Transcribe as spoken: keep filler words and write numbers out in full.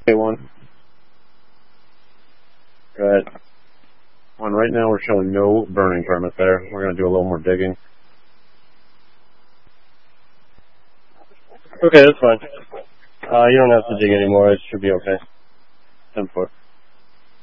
Okay, one. Good. One, right now we're showing no burning permit there. We're going to do a little more digging. Okay, that's fine. Uh, you don't have to dig anymore. It should be okay. ten foot.